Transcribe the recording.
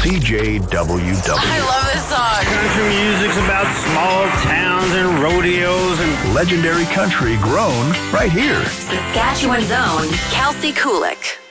CJWW. I love this song. Country music's about small towns and rodeos and Legendary country grown right here. Saskatchewan's own Kelsey Kulik.